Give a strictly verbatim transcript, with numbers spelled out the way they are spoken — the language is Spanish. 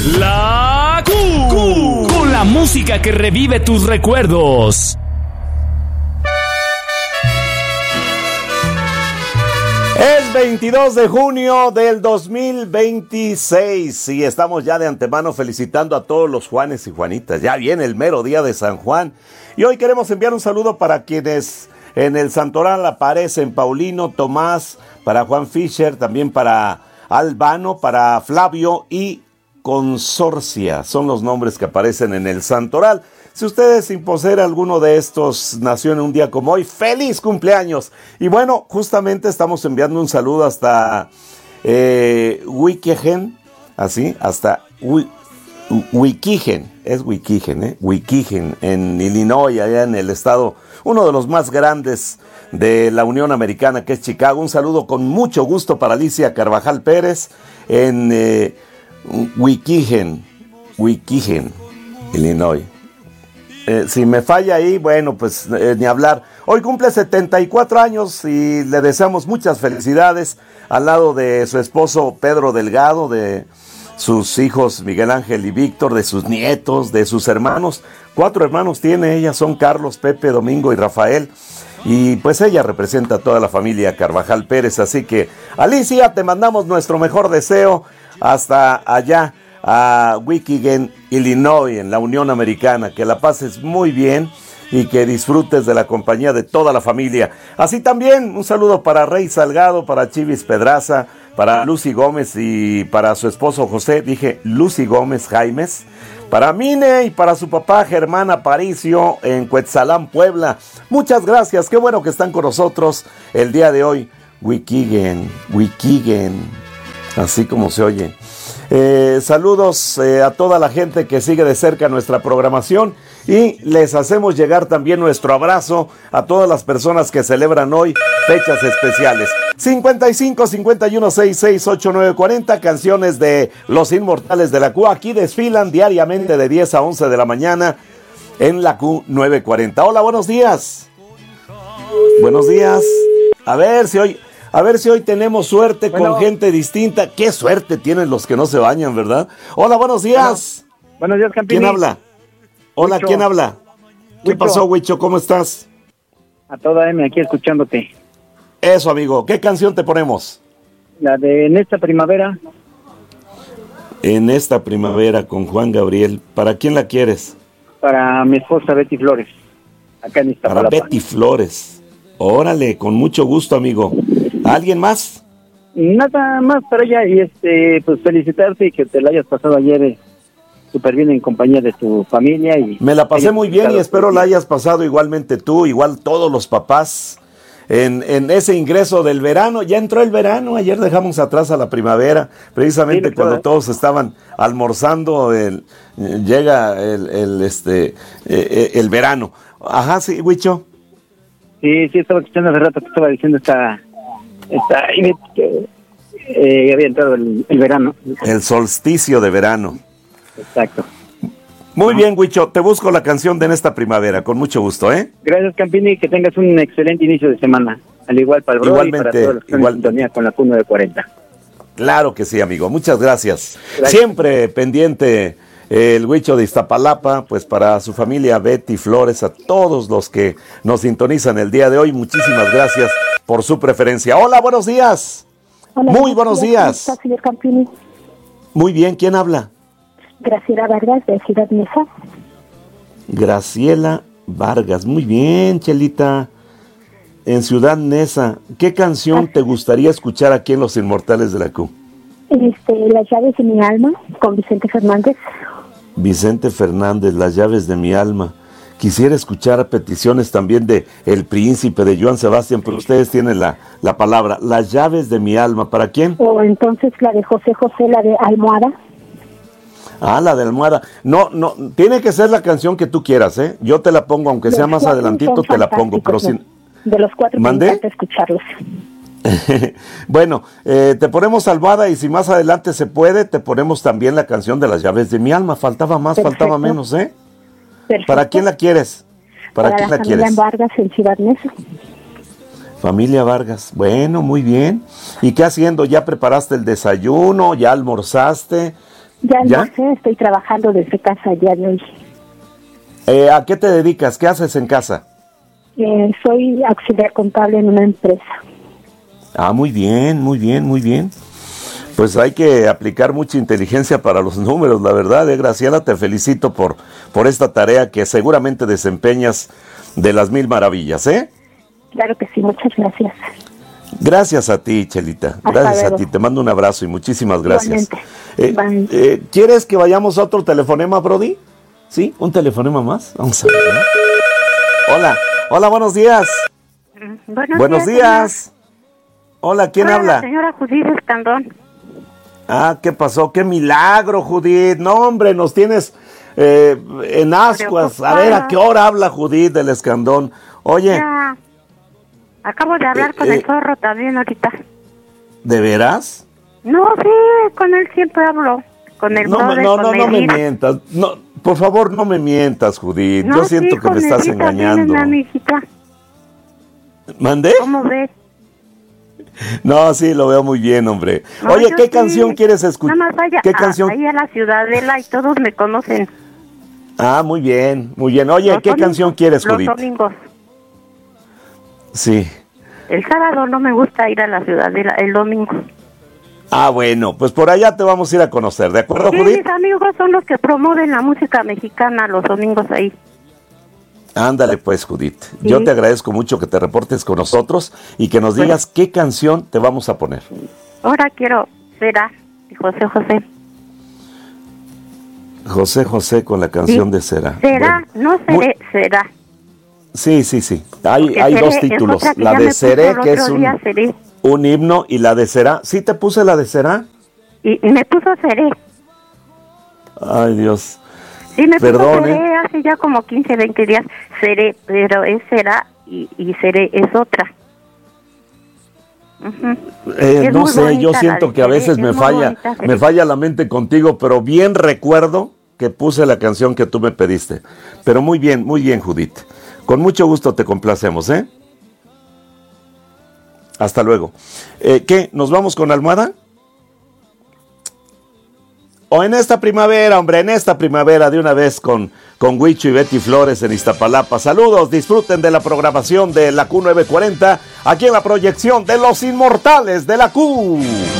La Q, Q, con la música que revive tus recuerdos. Es veintidós de junio del dos mil veintiséis y estamos ya de antemano felicitando a todos los Juanes y Juanitas. Ya viene el mero día de San Juan y hoy queremos enviar un saludo para quienes en el santoral aparecen: Paulino, Tomás, para Juan Fischer, también para Albano, para Flavio y Consorcia. Son los nombres que aparecen en el santoral. Si ustedes, sin poseer alguno de estos, nació en un día como hoy, ¡feliz cumpleaños! Y bueno, justamente estamos enviando un saludo hasta eh, Waukegan, así, hasta Waukegan, es Waukegan, ¿eh? Waukegan, en Illinois, allá en el estado, uno de los más grandes de la Unión Americana, que es Chicago. Un saludo con mucho gusto para Alicia Carvajal Pérez, en eh, Waukegan, Waukegan, Illinois. Eh, si me falla ahí, bueno, pues eh, ni hablar. Hoy cumple setenta y cuatro años y le deseamos muchas felicidades al lado de su esposo Pedro Delgado, de sus hijos Miguel Ángel y Víctor, de sus nietos, de sus hermanos. Cuatro hermanos tiene ella, son Carlos, Pepe, Domingo y Rafael. Y pues ella representa a toda la familia Carvajal Pérez. Así que, Alicia, te mandamos nuestro mejor deseo hasta allá, a Waukegan, Illinois, en la Unión Americana. Que la pases muy bien y que disfrutes de la compañía de toda la familia. Así también un saludo para Rey Salgado, para Chivis Pedraza, para Lucy Gómez y para su esposo José, dije Lucy Gómez Jaimes, para Mine y para su papá Germán Aparicio en Cuetzalán, Puebla. Muchas gracias, qué bueno que están con nosotros el día de hoy. Waukegan, Waukegan, así como se oye. Eh, saludos eh, a toda la gente que sigue de cerca nuestra programación y les hacemos llegar también nuestro abrazo a todas las personas que celebran hoy fechas especiales. cincuenta y cinco, cincuenta y uno, sesenta y seis, ochenta y nueve, cuarenta, canciones de Los Inmortales de la Q. Aquí desfilan diariamente de diez a once de la mañana en la Q novecientos cuarenta. Hola, buenos días. Buenos días. A ver si hoy... A ver si hoy tenemos suerte bueno, con gente distinta. Qué suerte tienen los que no se bañan, ¿verdad? Hola, buenos días. Bueno, buenos días, Campini. ¿Quién habla? Hola, Huicho. ¿Quién habla? ¿Qué Huicho. pasó, Huicho? ¿Cómo estás? A toda M, aquí escuchándote. Eso, amigo. ¿Qué canción te ponemos? La de En esta primavera. En esta primavera, con Juan Gabriel. ¿Para quién la quieres? Para mi esposa Betty Flores, acá en Iztapalapa. Para Betty Flores. Órale, con mucho gusto, amigo. ¿Alguien más? Nada más para ella y este, pues felicitarte y que te la hayas pasado ayer eh, súper bien en compañía de tu familia. Y me la pasé muy bien y espero la hayas pasado igualmente tú, igual todos los papás, en, en ese ingreso del verano. Ya entró el verano, ayer dejamos atrás a la primavera, precisamente sí, cuando claro. todos estaban almorzando, el, llega el, el, este, eh, el verano. Ajá, sí, Huicho. Sí, sí, estaba escuchando hace rato que estaba diciendo esta... Está, que eh, había entrado el, el verano. El solsticio de verano. Exacto. Muy bien, Huicho, te busco la canción de En esta primavera, con mucho gusto, ¿eh? Gracias, Campini, que tengas un excelente inicio de semana. Al igual para el bro y para todos los que están en sintonía con la Q novecientos cuarenta. Claro que sí, amigo, muchas gracias. gracias. Siempre pendiente el Huicho de Iztapalapa, pues para su familia Betty Flores, a todos los que nos sintonizan el día de hoy, muchísimas gracias por su preferencia. Hola, buenos días. Hola, muy buenos días. ¿Cómo está, señor Campini? Muy bien, ¿quién habla? Graciela Vargas, de Ciudad Neza. Graciela Vargas, muy bien, Chelita. En Ciudad Neza, ¿qué canción ah. te gustaría escuchar aquí en Los Inmortales de la Q? Este, Las llaves de mi alma, con Vicente Fernández. Vicente Fernández, Las llaves de mi alma. Quisiera escuchar peticiones también de El Príncipe, de Joan Sebastián, pero ustedes tienen la, la palabra. Las llaves de mi alma, ¿para quién? O entonces la de José José, la de Almohada. Ah, la de Almohada. No, no, tiene que ser la canción que tú quieras, ¿eh? Yo te la pongo, aunque sea más adelantito, te la pongo. Pero sin... De los cuatro ¿Mandé? me encanta escucharlos. Bueno, eh, te ponemos Almohada y si más adelante se puede, te ponemos también la canción de Las llaves de mi alma. Faltaba más, Perfecto. faltaba menos, ¿eh? Perfecto. ¿Para quién la quieres? ¿Para, Para quién la, la familia quieres? Vargas en Ciudad Neza. Familia Vargas, bueno, muy bien. ¿Y qué haciendo? ¿Ya preparaste el desayuno? ¿Ya almorzaste? Ya, ¿Ya? no sé, estoy trabajando desde casa el día de hoy. Eh, ¿A qué te dedicas? ¿Qué haces en casa? Eh, soy auxiliar contable en una empresa. Ah, muy bien, muy bien, muy bien. Pues hay que aplicar mucha inteligencia para los números, la verdad, eh, Graciela, te felicito por, por esta tarea que seguramente desempeñas de las mil maravillas, ¿eh? Claro que sí, muchas gracias. Gracias a ti, Chelita, Hasta gracias luego. a ti, te mando un abrazo y muchísimas gracias. Eh, Bye. eh, ¿Quieres que vayamos a otro telefonema, Brody? ¿Sí? ¿Un telefonema más? Vamos a ver, ¿no? Hola, hola, buenos días. Buenos, Buenos días. días. Hola, ¿quién Hola, habla? La señora Judith Escandón. Ah, ¿qué pasó? ¡Qué milagro, Judith! No, hombre, nos tienes eh, en ascuas. A ver, ¿a qué hora habla Judith del Escandón? Oye, Ya. Acabo de hablar Eh, con eh. el zorro también ahorita. ¿de veras? No, sí, con él siempre hablo. Con el No, me- brother, no, con no, no el me hijo. mientas. No, por favor, no me mientas, Judith. No, Yo siento sí, que con me el estás hijo también, engañando. mi hijita. ¿Mandé? ¿Cómo ves? No, sí, lo veo muy bien, hombre. No, Oye, yo ¿qué sí. canción quieres escuchar? Nada más vaya ¿Qué a, canción? ahí a la Ciudadela y todos me conocen. Ah, muy bien, muy bien. Oye, Los ¿qué domingos- canción quieres, Los Judith? domingos. Sí. El sábado no me gusta ir a la Ciudadela, el domingo. Ah, bueno, pues por allá te vamos a ir a conocer, ¿de acuerdo, Sí, Judith? mis amigos son los que promueven la música mexicana los domingos ahí. Ándale pues, Judith. Sí. Yo te agradezco mucho que te reportes con nosotros y que nos Bueno. digas qué canción te vamos a poner. Ahora quiero Será, de José José. José José con la canción Sí. de Será. Será, Bueno, no seré, será. Sí, sí, sí. Hay, Porque hay seré dos es títulos. otra que La ya de me puso Seré, el que es otro un, día, seré. un himno, y la de Será. ¿Sí te puse la de Será? Y, y me puso seré. Ay, Dios. Sí, me Perdón, puso seré ¿eh? hace ya como quince, veinte días. Seré, pero es será y, y seré es otra. Ujú. Eh, Es no muy sé, bonita yo la siento de que a Seré, veces es me muy falla, bonita, Seré. me falla la mente contigo, pero bien recuerdo que puse la canción que tú me pediste. Pero muy bien, muy bien, Judith. Con mucho gusto te complacemos, ¿eh? Hasta luego. Eh, ¿Qué? ¿Nos vamos con Almohada? O en esta primavera, hombre, en esta primavera de una vez con, con Huicho y Betty Flores en Iztapalapa. Saludos, disfruten de la programación de la Q novecientos cuarenta, aquí en la proyección de Los Inmortales de la Q.